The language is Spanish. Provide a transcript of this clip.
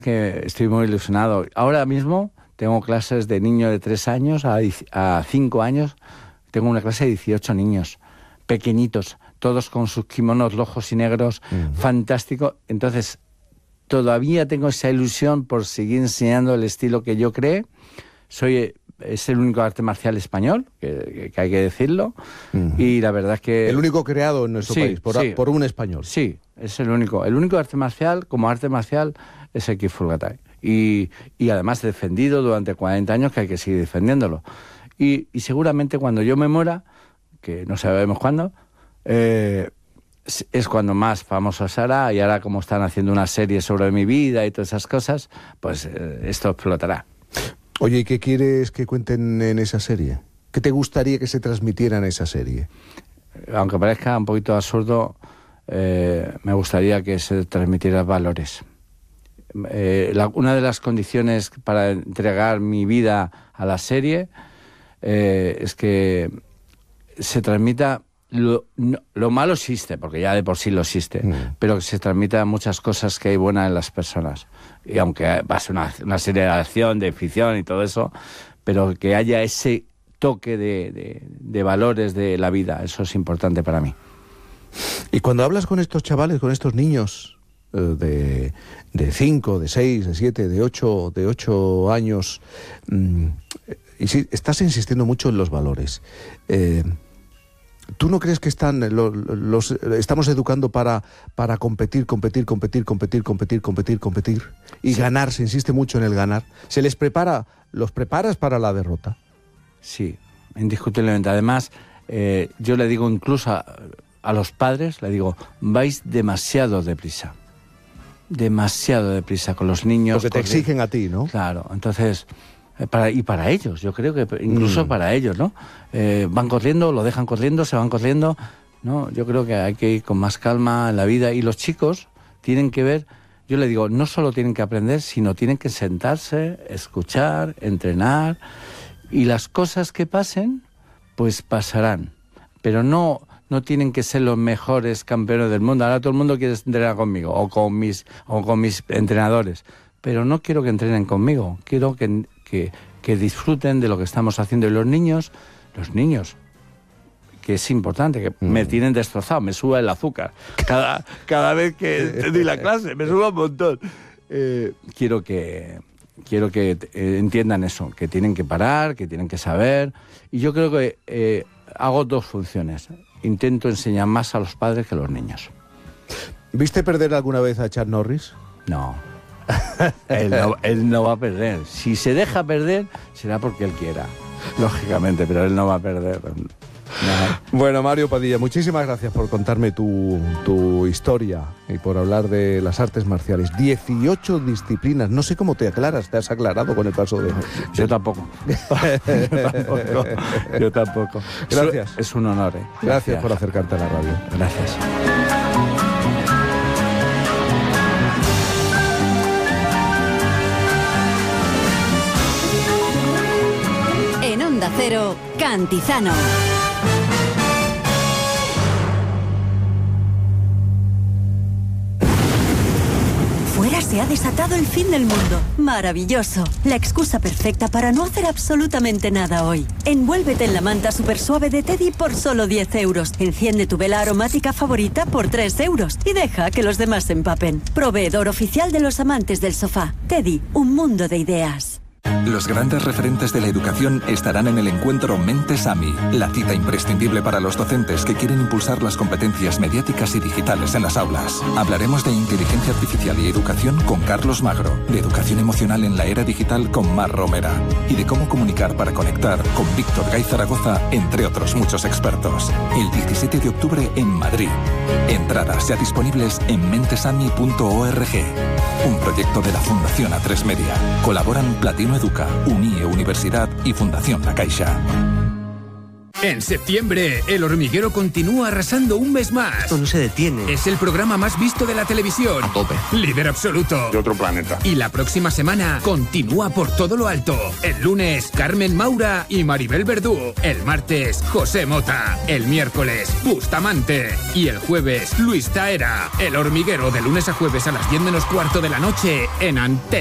Que estoy muy ilusionado. Ahora mismo tengo clases de niño de 3 años a 5 años. Tengo una clase de 18 niños, pequeñitos, todos con sus kimonos rojos y negros, fantástico. Entonces, todavía tengo esa ilusión por seguir enseñando el estilo que yo creé. Es el único arte marcial español, que hay que decirlo, y la verdad es que... El único creado en nuestro país, por un español. Sí, es el único. El único arte marcial, como arte marcial, es el Kung Fu Gattai. Y además defendido durante 40 años, que hay que seguir defendiéndolo. Y seguramente cuando yo me muera, que no sabemos cuándo, es cuando más famoso será, y ahora como están haciendo una serie sobre mi vida y todas esas cosas, pues esto explotará. Oye, ¿y qué quieres que cuenten en esa serie? ¿Qué te gustaría que se transmitiera en esa serie? Aunque parezca un poquito absurdo, me gustaría que se transmitieran valores. Una de las condiciones para entregar mi vida a la serie es que se transmita... Lo malo existe, porque ya de por sí lo existe, pero que se transmitan muchas cosas que hay buenas en las personas. Y aunque va a ser una serie de acción, de ficción y todo eso, pero que haya ese toque de valores de la vida, eso es importante para mí. Y cuando hablas con estos chavales, con estos niños de 5, de 6, de 7, de 8 años, y sí, estás insistiendo mucho en los valores. ¿Tú no crees que estamos educando para competir y ganar? Se insiste mucho en el ganar. ¿Los preparas para la derrota? Sí, indiscutiblemente. Además, yo le digo incluso a los padres, le digo, vais demasiado deprisa con los niños. Porque te exigen a ti, ¿no? Claro, entonces... para ellos, yo creo que incluso para ellos, ¿no? Van corriendo, lo dejan corriendo, se van corriendo, ¿no? Yo creo que hay que ir con más calma en la vida, y los chicos tienen que ver, yo le digo, no solo tienen que aprender, sino tienen que sentarse, escuchar, entrenar, y las cosas que pasen, pues pasarán, pero no tienen que ser los mejores campeones del mundo. Ahora todo el mundo quiere entrenar conmigo, o con mis entrenadores, pero no quiero que entrenen conmigo, quiero que disfruten de lo que estamos haciendo. Y los niños, que es importante, que me tienen destrozado, me sube el azúcar. Cada vez que doy la clase, me sube un montón. Quiero que entiendan eso, que tienen que parar, que tienen que saber. Y yo creo que hago 2 funciones. Intento enseñar más a los padres que a los niños. ¿Viste perder alguna vez a Chuck Norris? No. Él no va a perder. Si se deja perder, será porque él quiera, lógicamente, pero él no va a perder. No. Bueno, Mario Padilla, muchísimas gracias por contarme tu historia y por hablar de las artes marciales. 18 disciplinas. No sé cómo te has aclarado con el paso de... Yo tampoco. Yo tampoco. Gracias. Es un honor. Gracias por acercarte a la radio. Gracias. En Onda Cero, Cantizano. Fuera se ha desatado el fin del mundo. Maravilloso. La excusa perfecta para no hacer absolutamente nada hoy. Envuélvete en la manta super suave de Teddy por solo 10 euros. Enciende tu vela aromática favorita por 3 euros. Y deja que los demás se empapen. Proveedor oficial de los amantes del sofá. Teddy, un mundo de ideas. Los grandes referentes de la educación estarán en el encuentro Mentes AMI, la cita imprescindible para los docentes que quieren impulsar las competencias mediáticas y digitales en las aulas. Hablaremos de inteligencia artificial y educación con Carlos Magro, de educación emocional en la era digital con Mar Romera y de cómo comunicar para conectar con Víctor Gay Zaragoza, entre otros muchos expertos. El 17 de octubre en Madrid. Entradas ya disponibles en mentesami.org. Un proyecto de la Fundación A3 Media. Colaboran Platino Educa, UNIE Universidad y Fundación La Caixa. En septiembre, El Hormiguero continúa arrasando un mes más. Esto no se detiene. Es el programa más visto de la televisión. A tope. Líder absoluto. De otro planeta. Y la próxima semana continúa por todo lo alto. El lunes, Carmen Maura y Maribel Verdú. El martes, José Mota. El miércoles, Bustamante. Y el jueves, Luis Taera. El Hormiguero, de lunes a jueves a las 10 menos cuarto de la noche en Antena.